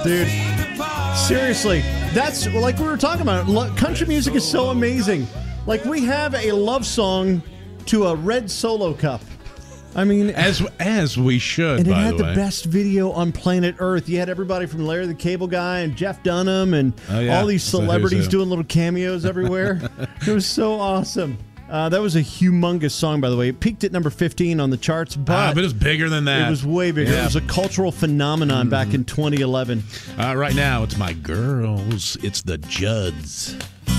Dude, seriously, that's like we were talking about. Country music is so amazing. Like, we have a love song to a red Solo cup. I mean, as we should. And it by had the the way. best video on planet Earth. You had everybody from Larry the Cable Guy and Jeff Dunham and all these celebrities doing little cameos everywhere. It was so awesome. That was a humongous song, by the way. It peaked at number 15 on the charts, but it was bigger than that. It was way bigger. Yeah. It was a cultural phenomenon back in 2011. Right now, it's my girls. It's the Judds.